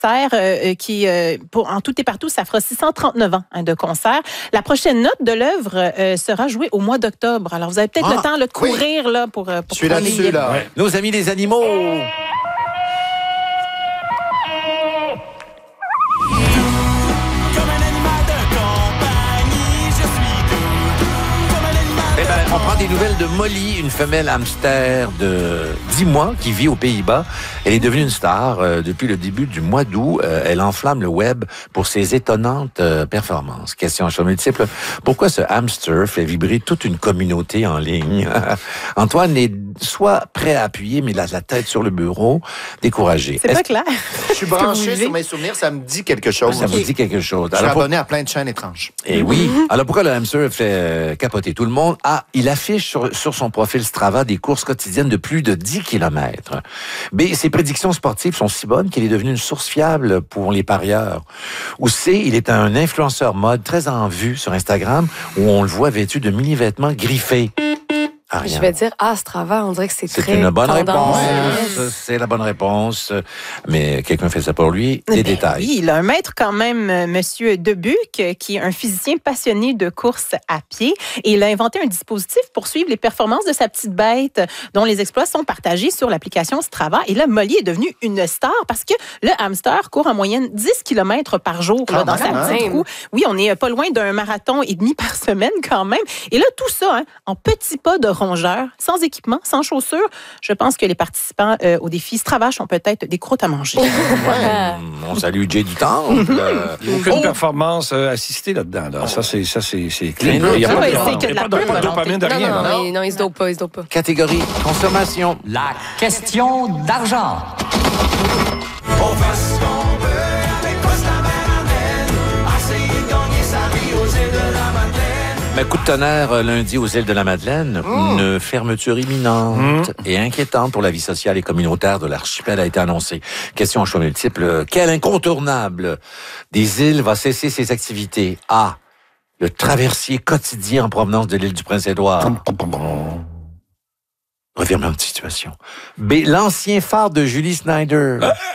qui, en tout et partout, ça fera 639 ans de concert. La prochaine note de l'œuvre sera jouée au mois d'octobre. Alors, vous avez peut-être le temps là, de courir là, pour je suis là-dessus, là. Ouais. Nos amis les animaux. On prend des nouvelles de Molly, une femelle hamster de 10 mois qui vit aux Pays-Bas. Elle est devenue une star depuis le début du mois d'août. Elle enflamme le web pour ses étonnantes performances. Question à choix multiple. Pourquoi ce hamster fait vibrer toute une communauté en ligne? Antoine est soit prêt à appuyer, mais la tête sur le bureau, découragé. C'est pas clair. Je suis branché sur mes souvenirs, ça me dit quelque chose. Ça vous dit quelque chose. Je suis abonné à plein de chaînes étranges. Et oui. Alors pourquoi le hamster fait capoter tout le monde? Ah, il affiche sur son profil Strava des courses quotidiennes de plus de 10 km. B, ses prédictions sportives sont si bonnes qu'il est devenu une source fiable pour les parieurs. Ou C, il est un influenceur mode très en vue sur Instagram où on le voit vêtu de mini-vêtements griffés. Je vais dire Strava, on dirait que c'est très C'est une bonne tendance. réponse. C'est la bonne réponse. Mais quelqu'un fait ça pour lui. Des détails. Oui, il a un maître quand même, Monsieur Debuc, qui est un physicien passionné de course à pied. Et il a inventé un dispositif pour suivre les performances de sa petite bête, dont les exploits sont partagés sur l'application Strava. Et là, Molly est devenue une star parce que le hamster court en moyenne 10 km par jour là, dans sa petite roue. Oui, on est pas loin d'un marathon et demi par semaine quand même. Et là, tout ça, en petits pas de rongeur, sans équipement, sans chaussures. Je pense que les participants au défi Stravache ont peut-être des croûtes à manger. On salue Jay du Temple. Il n'y a aucune performance assistée là-dedans. Là. Ça, c'est clair. Il n'y a pas de dopamine de rien. Non, il se dope pas. Catégorie consommation. La question d'argent. On fait ce qu'on veut avec essayer de gagner sa vie aux îles de la Madeleine. Mais coup de tonnerre lundi aux îles de la Madeleine. Une fermeture imminente et inquiétante pour la vie sociale et communautaire de l'archipel a été annoncée. Question en choix multiple. Quel incontournable des îles va cesser ses activités? A. Le traversier quotidien en provenance de l'île du Prince-Édouard. Revirement de situation. B. L'ancien phare de Julie Snyder.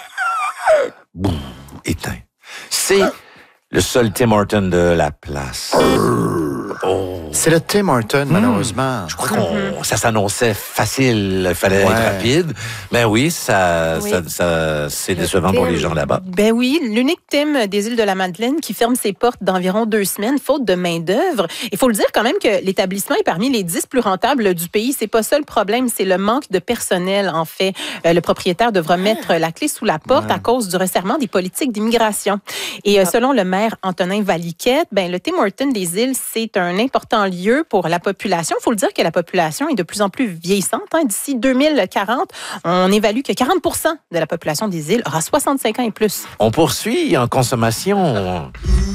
Éteint. C. Le seul Tim Horton de la place. C'est le Tim Horton, malheureusement. Je crois que ça s'annonçait facile, il fallait être rapide. Ben oui, c'est décevant pour les gens là-bas. Ben oui, l'unique Tim des îles de la Madeleine qui ferme ses portes d'environ 2 semaines, faute de main-d'œuvre. Il faut le dire quand même que l'établissement est parmi les 10 plus rentables du pays. C'est pas ça le problème, c'est le manque de personnel, en fait. Le propriétaire devra mettre la clé sous la porte à cause du resserrement des politiques d'immigration. Et selon le maire Antonin Valiquette, ben, le Tim Hortons des îles, c'est un important lieu pour la population. Il faut le dire que la population est de plus en plus vieillissante. D'ici 2040, on évalue que 40% de la population des îles aura 65 ans et plus. On poursuit en consommation.